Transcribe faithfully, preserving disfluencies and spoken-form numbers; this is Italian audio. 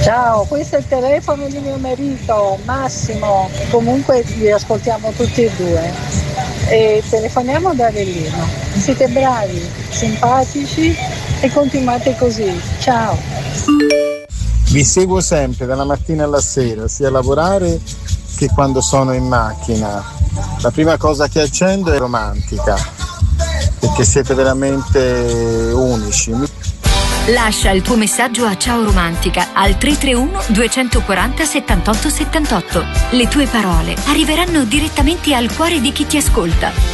Ciao, questo è il telefono di mio marito, Massimo. Comunque vi ascoltiamo tutti e due. E telefoniamo da Avellino. Siete bravi, simpatici e continuate così. Ciao. Vi seguo sempre dalla mattina alla sera, sia a lavorare che quando sono in macchina. La prima cosa che accendo è romantica, perché siete veramente unici. Lascia il tuo messaggio a Ciao Romantica al tre tre uno due quattro zero settantotto settantotto. Le tue parole arriveranno direttamente al cuore di chi ti ascolta.